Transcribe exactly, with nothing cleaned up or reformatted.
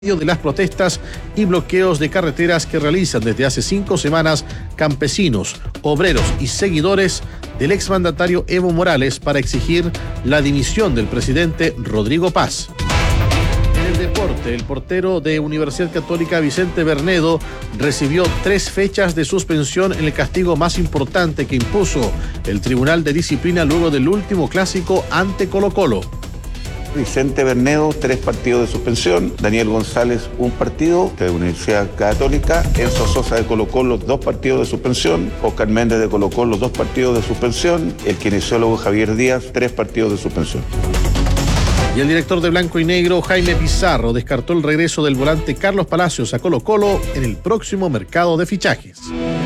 De las protestas y bloqueos de carreteras que realizan desde hace cinco semanas campesinos, obreros y seguidores del exmandatario Evo Morales para exigir la dimisión del presidente Rodrigo Paz. En el deporte, el portero de Universidad Católica Vicente Bernedo recibió tres fechas de suspensión en el castigo más importante que impuso el Tribunal de Disciplina luego del último clásico ante Colo-Colo. Vicente Bernedo, tres partidos de suspensión. Daniel González, un partido de Universidad Católica. Enzo Sosa de Colo-Colo, dos partidos de suspensión. Oscar Méndez de Colo-Colo, dos partidos de suspensión. El kinesiólogo Javier Díaz, tres partidos de suspensión. Y el director de Blanco y Negro, Jaime Pizarro, descartó el regreso del volante Carlos Palacios a Colo-Colo en el próximo mercado de fichajes.